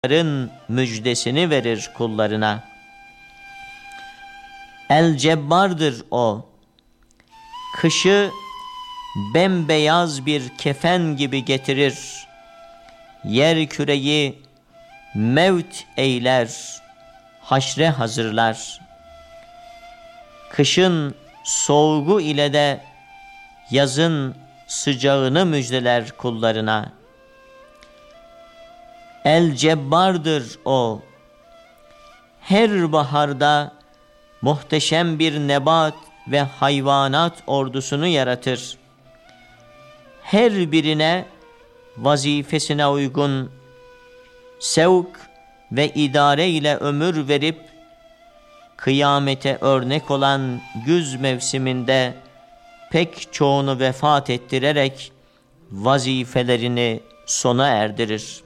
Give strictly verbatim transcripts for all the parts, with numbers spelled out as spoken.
müjdesini verir kullarına. El Cebbar'dır o. Kışı bembeyaz bir kefen gibi getirir. Yer küreyi mevt eyler, haşre hazırlar. Kışın soğuğu ile de yazın sıcağını müjdeler kullarına. El Cebbar'dır o. Her baharda muhteşem bir nebat ve hayvanat ordusunu yaratır. Her birine vazifesine uygun sevk ve idare ile ömür verip kıyamete örnek olan güz mevsiminde pek çoğunu vefat ettirerek vazifelerini sona erdirir.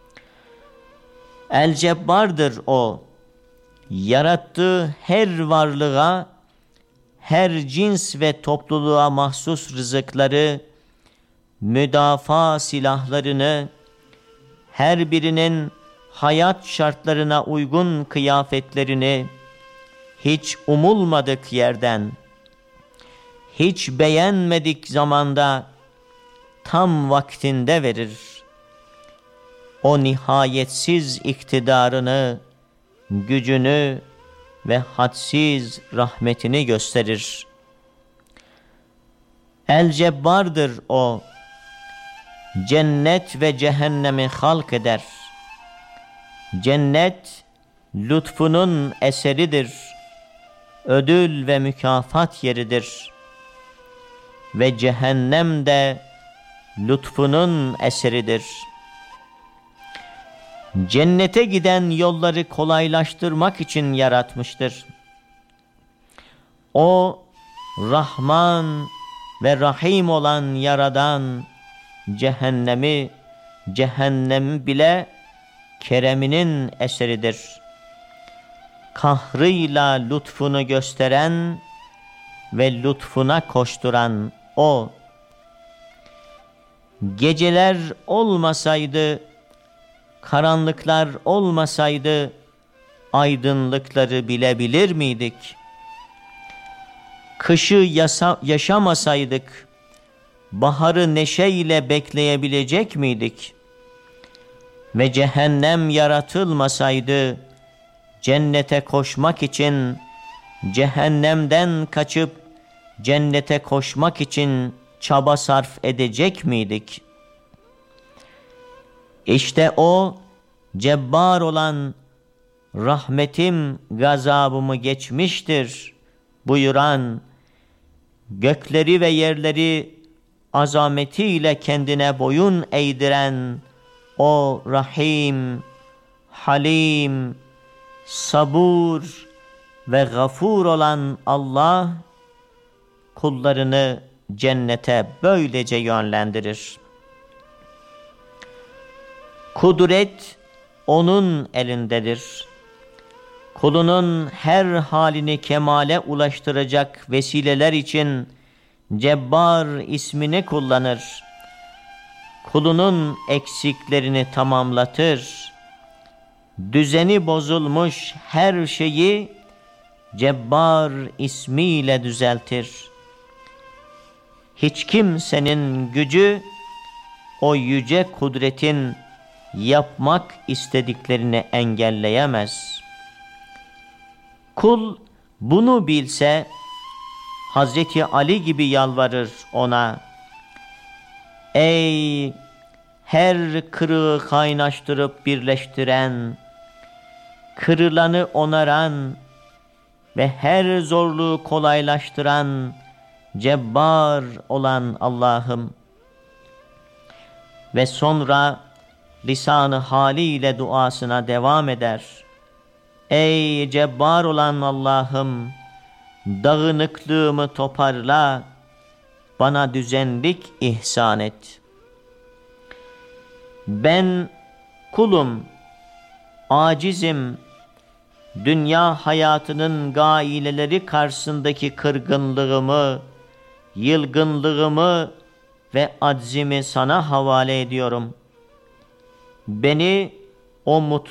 El Cebbar'dır o. Yarattığı her varlığa, her cins ve topluluğa mahsus rızıkları, müdafaa silahlarını, her birinin hayat şartlarına uygun kıyafetlerini, hiç umulmadık yerden, hiç beğenmedik zamanda, tam vaktinde verir. O nihayetsiz iktidarını, gücünü ve hadsiz rahmetini gösterir. El Cebbar'dır o. Cennet ve cehennemi halk eder. Cennet lütfunun eseridir. Ödül ve mükafat yeridir. Ve cehennem de lütfunun eseridir. Cennete giden yolları kolaylaştırmak için yaratmıştır. O Rahman ve Rahim olan Yaradan cehennemi, cehennemi bile kereminin eseridir. Kahrıyla lütfunu gösteren ve lütfuna koşturan o. Geceler olmasaydı, karanlıklar olmasaydı, aydınlıkları bilebilir miydik? Kışı yasa, yaşamasaydık, baharı neşeyle bekleyebilecek miydik? Ve cehennem yaratılmasaydı, cennete koşmak için, cehennemden kaçıp cennete koşmak için çaba sarf edecek miydik? İşte o cebbar olan, rahmetim gazabımı geçmiştir buyuran, gökleri ve yerleri azametiyle kendine boyun eğdiren o Rahim, Halim, Sabur ve Gafur olan Allah kullarını cennete böylece yönlendirir. Kudret onun elindedir. Kulunun her halini kemale ulaştıracak vesileler için Cebbar ismini kullanır. Kulunun eksiklerini tamamlatır. Düzeni bozulmuş her şeyi Cebbar ismiyle düzeltir. Hiç kimsenin gücü o yüce kudretin yapmak istediklerini engelleyemez. Kul bunu bilse Hazreti Ali gibi yalvarır ona. Ey her kırığı kaynaştırıp birleştiren, kırılanı onaran ve her zorluğu kolaylaştıran Cebbar olan Allah'ım. Ve sonra lisanı haliyle duasına devam eder. Ey Cebbar olan Allah'ım, dağınıklığımı toparla, bana düzenlik ihsan et. Ben kulum, acizim, dünya hayatının gaileleri karşısındaki kırgınlığımı, yılgınlığımı ve aczimi sana havale ediyorum. Beni O mutlu